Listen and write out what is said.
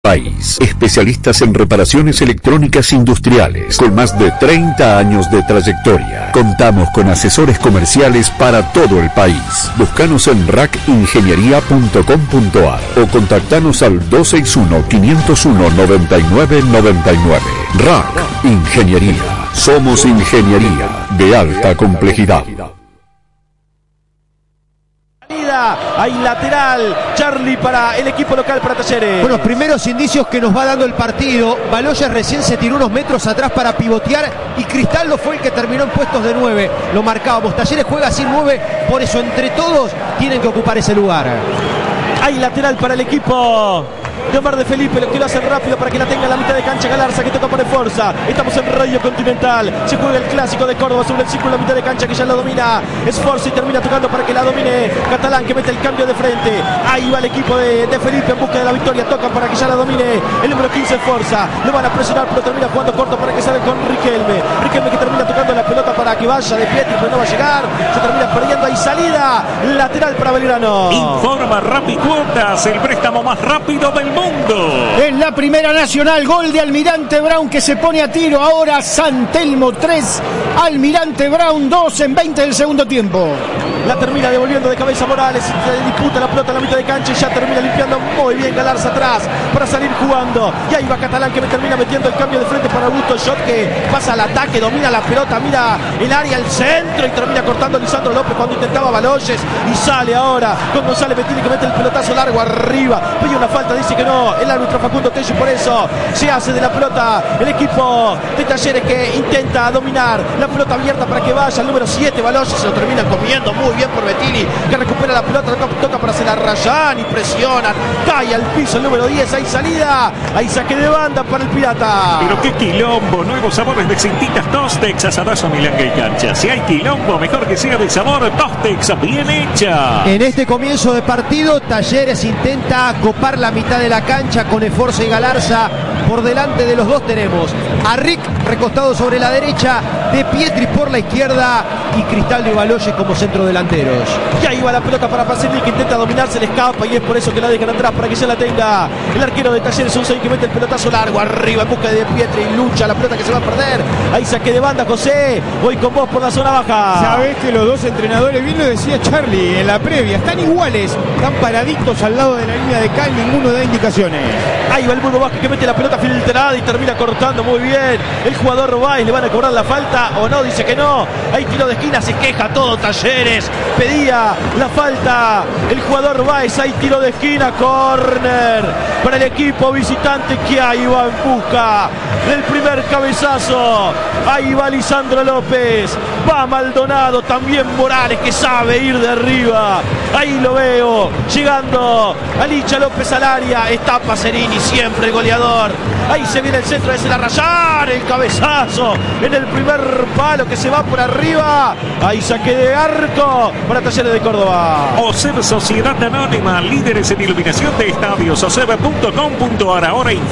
país. Especialistas en reparaciones electrónicas industriales con más de 30 años de trayectoria. Contamos con asesores comerciales para todo el país. Búscanos en rackingeniería.com.ar o contactanos al 261-501-9999. RAC Ingeniería. Somos ingeniería de alta complejidad. Hay lateral, Charlie para el equipo local, para Talleres. Bueno, primeros indicios que nos va dando el partido. Baloyes recién se tiró unos metros atrás para pivotear y Cristaldo fue el que terminó en puestos de 9. Lo marcábamos, Talleres juega sin 9, por eso entre todos tienen que ocupar ese lugar. Hay lateral para el equipo de Omar de Felipe, lo que lo hacen rápido para que la tenga en la mitad de cancha Galarza, que toca por fuerza. Estamos en Radio Continental, se juega el clásico de Córdoba sobre el círculo en la mitad de cancha, que ya lo domina Sforza y termina tocando para que la domine Catalán, que mete el cambio de frente. Ahí va el equipo de Felipe en busca de la victoria, tocan para que ya la domine el número 15 Sforza, lo van a presionar pero termina jugando corto para que salga con Riquelme que termina tocando la pelota para que vaya de Pietri, pero no va a llegar, se termina perdiendo. Ahí salida lateral para Belgrano. Informa Rapicuotas, el préstamo más rápido del mundo. En la Primera Nacional, gol de Almirante Brown, que se pone a tiro ahora. San Telmo 3, Almirante Brown 2 en 20 del segundo tiempo. La termina devolviendo de cabeza Morales, se disputa la pelota en la mitad de cancha y ya termina limpiando muy bien Galarza atrás para salir jugando. Y ahí va Catalán, que me termina metiendo el cambio de frente para Augusto Schott, que pasa al ataque, domina la pelota, mira el área, el centro y termina cortando Lisandro López cuando intentaba Baloyes. Y sale ahora con González Bettini, que mete el pelotazo largo arriba. Pide una falta, dice que no el árbitro Facundo Tello, por eso se hace de la pelota el equipo de Talleres, que intenta dominar la pelota abierta para que vaya el número 7 Baloyes. Se lo termina comiendo muy bien por Bettini, que recupera la pelota, toca para hacer la Rayán y presionan, cae al piso el número 10. Hay salida, hay saque de banda para el Pirata. Pero qué quilombo, nuevos sabores de cintitas Tostex, asadazo, milanga y cancha. Si hay quilombo, mejor que sea de sabor Tostex, bien hecha. En este comienzo de partido, Talleres intenta copar la mitad de la cancha con Sforza y Galarza. Por delante de los dos tenemos a Rick recostado sobre la derecha, de Pietri por la izquierda y Cristaldo y Baloyes como centro delanteros. Y ahí va la pelota para Pacelli, que intenta dominar, se le escapa y es por eso que la dejan atrás para que ya la tenga el arquero de Talleres, Unzain, que mete el pelotazo largo arriba en busca de Pietri y lucha la pelota que se va a perder. Ahí saque de banda, José, voy con vos por la zona baja. Sabés que los dos entrenadores, bien lo decía Charlie en la previa, están iguales, están paraditos al lado de la línea de cal, ninguno da indicaciones. Ahí va el Mundo Vázquez, que mete la pelota filtrada y termina cortando muy bien el jugador Báez. ¿Le van a cobrar la falta o no? Dice que no. Hay tiro de esquina, se queja todo Talleres, pedía la falta el jugador Báez. Hay tiro de esquina, córner para el equipo visitante, que ahí va en busca del primer cabezazo. Ahí va Lisandro López, va Maldonado, también Morales, que sabe ir de arriba. Ahí lo veo, llegando a Licha López al área, está Pacerini, siempre el goleador. Ahí se viene el centro, es el Arrayán, el cabezazo en el primer palo que se va por arriba. Ahí saque de arco para Talleres de Córdoba. OSEB Sociedad Anónima, líderes en iluminación de estadios, oseb.com.ar. Ahora